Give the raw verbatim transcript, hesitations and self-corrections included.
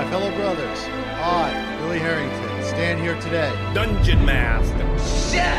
My fellow brothers, I, Billy Harrington, stand here today Dungeon Master.